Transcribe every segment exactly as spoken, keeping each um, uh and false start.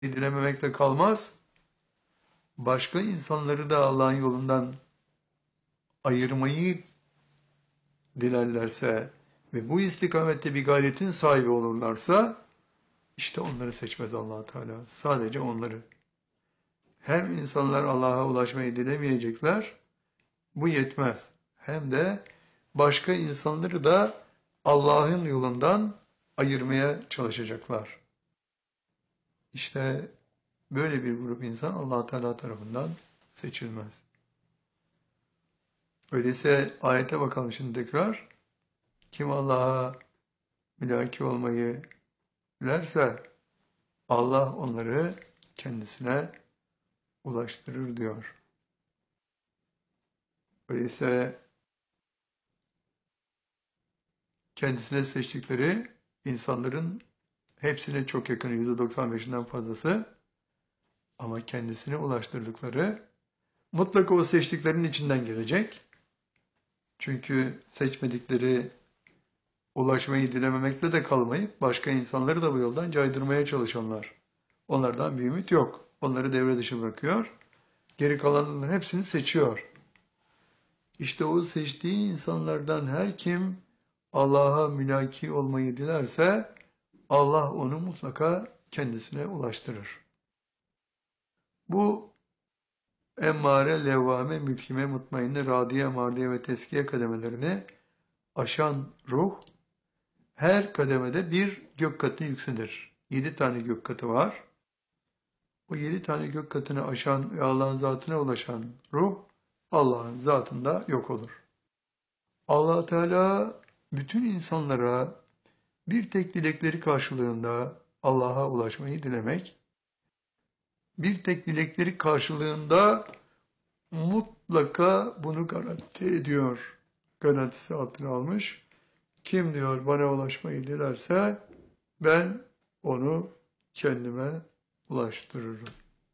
dilememekle kalmaz, başka insanları da Allah'ın yolundan ayırmayı dilerlerse ve bu istikamette bir gayretin sahibi olurlarsa, işte onları seçmez Allah Teala. Sadece onları. Hem insanlar Allah'a ulaşmayı dilemeyecekler, bu yetmez. Hem de başka insanları da Allah'ın yolundan ayırmaya çalışacaklar. İşte böyle bir grup insan Allah Teala tarafından seçilmez. Öyleyse ayete bakalım şimdi tekrar. Kim Allah'a mülaki olmayı dilerse Allah onları kendisine ulaştırır diyor. Öyleyse kendisine seçtikleri insanların hepsine çok yakın, yüzde doksan beşinden fazlası, ama kendisine ulaştırdıkları mutlaka o seçtiklerinin içinden gelecek. Çünkü seçmedikleri ulaşmayı dilememekle de kalmayıp başka insanları da bu yoldan caydırmaya çalışanlar. Onlardan bir ümit yok. Onları devre dışı bırakıyor. Geri kalanların hepsini seçiyor. İşte o seçtiği insanlardan her kim Allah'a mülaki olmayı dilerse Allah onu mutlaka kendisine ulaştırır. Bu emmare, levvame, mülkime, mutmainne, radiye, mardiye ve teskiye kademelerini aşan ruh her kademede bir gök katı yükselir. Yedi tane gök katı var. O yedi tane gök katını aşan ve Allah'ın zatına ulaşan ruh Allah'ın zatında yok olur. Allah Teala bütün insanlara bir tek dilekleri karşılığında Allah'a ulaşmayı dilemek, bir tek dilekleri karşılığında mutlaka bunu garanti ediyor. Garantisi altına almış. Kim diyor bana ulaşmayı dilerse ben onu kendime ulaştırırım.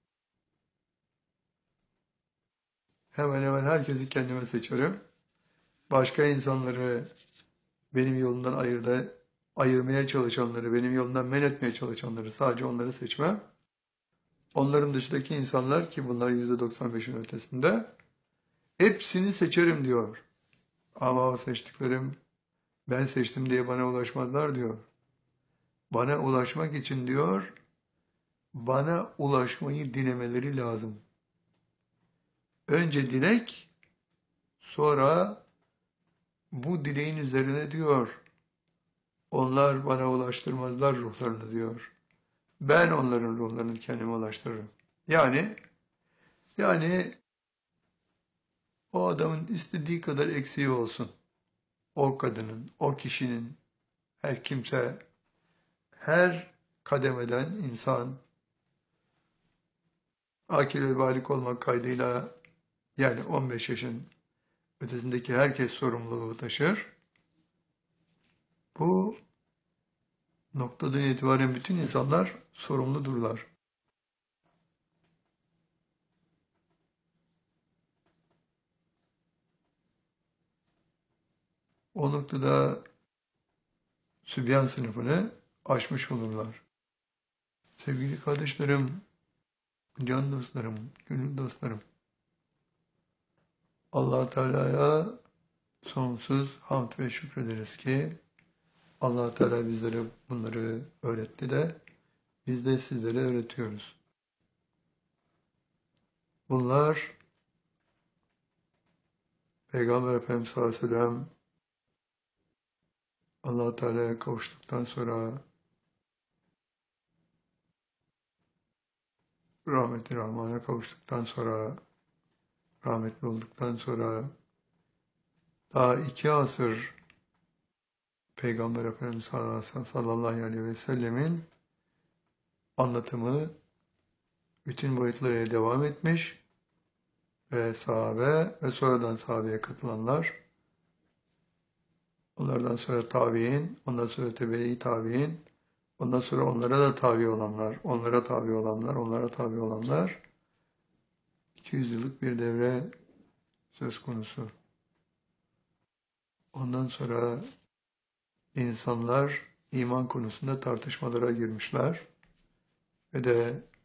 Hemen hemen herkesi kendime seçerim. Başka insanları benim yolumdan ayırda, ayırmaya çalışanları, benim yolumdan men etmeye çalışanları, sadece onları seçmem. Onların dışındaki insanlar, ki bunlar yüzde doksan beşin ötesinde, hepsini seçerim diyor. Ama o seçtiklerim ben seçtim diye bana ulaşmazlar diyor. Bana ulaşmak için diyor, bana ulaşmayı dilemeleri lazım. Önce dilek, sonra bu dileğin üzerine diyor, onlar bana ulaştırmazlar ruhlarını diyor. Ben onların ruhlarını kendime ulaştırırım. Yani, yani o adamın istediği kadar eksiği olsun. O kadının, o kişinin, her kimse, her kademeden insan, akil ve balik olmak kaydıyla, yani on beş yaşın ötesindeki herkes sorumluluğu taşır. Bu noktadan itibaren bütün insanlar sorumludurlar. O noktada Sübyan sınıfını aşmış olurlar. Sevgili kardeşlerim, can dostlarım, gönül dostlarım, Allah Teala'ya sonsuz hamd ve şükrederiz ki Allah Teala bizlere bunları öğretti de biz de sizlere öğretiyoruz. Bunlar Peygamber Efendimiz sallallahu aleyhi ve sellem Allah Teala'ya kavuştuktan sonra, rahmeti Rahman'a kavuştuktan sonra, rahmetli olduktan sonra daha iki asır Peygamber Efendimiz sallallahu aleyhi ve sellemin anlatımı bütün boyutlarıyla devam etmiş ve sahabe ve sonradan sahabeye katılanlar, onlardan sonra tabi'in, ondan sonra tebe-i tabi'in, ondan sonra onlara da tabi olanlar, onlara tabi olanlar, onlara tabi olanlar, iki yüz yıllık bir devre söz konusu. Ondan sonra insanlar iman konusunda tartışmalara girmişler ve de